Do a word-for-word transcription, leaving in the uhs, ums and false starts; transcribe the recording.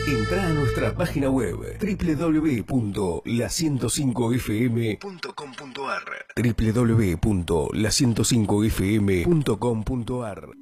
Entrá a nuestra página web doble u doble u doble u punto la ciento cinco f m punto com punto a r doble u doble u doble u punto la ciento cinco f m punto com punto a r